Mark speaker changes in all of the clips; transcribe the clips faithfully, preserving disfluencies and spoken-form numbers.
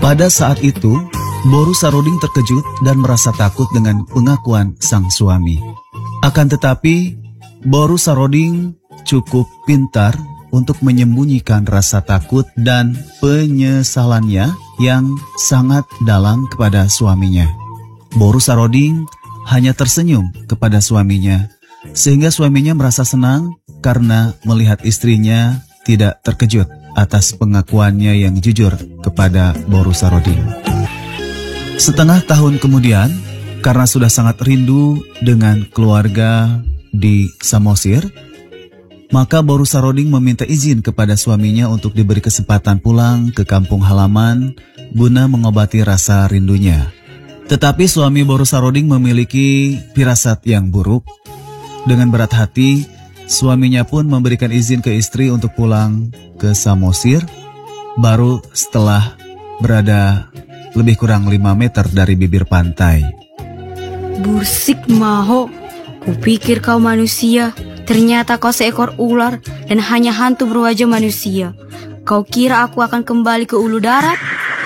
Speaker 1: Pada saat itu, Boru Saroding terkejut dan merasa takut dengan pengakuan sang suami. Akan tetapi, Boru Saroding cukup pintar untuk menyembunyikan rasa takut dan penyesalannya yang sangat dalam kepada suaminya. Boru Saroding hanya tersenyum kepada suaminya, sehingga suaminya merasa senang karena melihat istrinya tidak terkejut atas pengakuannya yang jujur kepada Boru Saroding. Setengah tahun kemudian, karena sudah sangat rindu dengan keluarga di Samosir, maka Boru Saroding meminta izin kepada suaminya untuk diberi kesempatan pulang ke kampung halaman guna mengobati rasa rindunya. Tetapi suami Boru Saroding memiliki firasat yang buruk. Dengan berat hati, suaminya pun memberikan izin ke istri untuk pulang ke Samosir, baru setelah berada lebih kurang lima meter dari bibir pantai.
Speaker 2: Bursik Maho, kupikir kau manusia, ternyata kau seekor ular dan hanya hantu berwajah manusia. Kau kira aku akan kembali ke ulu darat?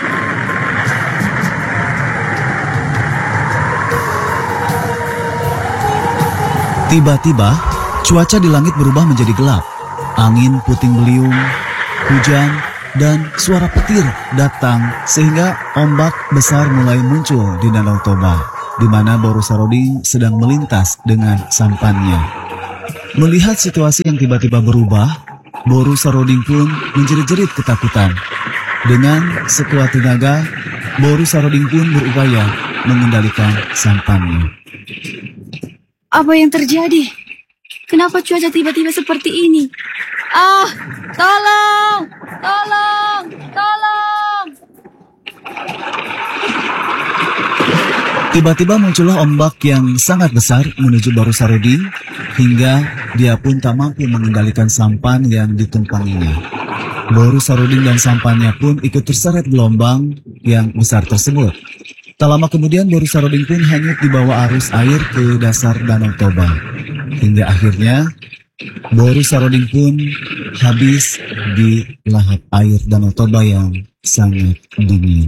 Speaker 1: Tiba-tiba, cuaca di langit berubah menjadi gelap. Angin puting beliung, hujan, dan suara petir datang sehingga ombak besar mulai muncul di Danau Toba, di mana Boru Saroding sedang melintas dengan sampannya. Melihat situasi yang tiba-tiba berubah, Boru Saroding pun menjerit-jerit ketakutan. Dengan sekuat tenaga, Boru Saroding pun berupaya mengendalikan sampannya.
Speaker 2: Apa yang terjadi? Kenapa cuaca tiba-tiba seperti ini? Ah, tolong! Tolong! Tolong!
Speaker 1: Tiba-tiba muncullah ombak yang sangat besar menuju Boru Saroding, hingga dia pun tak mampu mengendalikan sampan yang ditumpanginya. Boru Saroding dan sampannya pun ikut terseret gelombang yang besar tersebut. Tak lama kemudian Boru Saroding pun hanyut di bawah arus air ke dasar Danau Toba. Hingga akhirnya Boru Saroding pun habis di lahap air Danau Toba yang sangat dingin.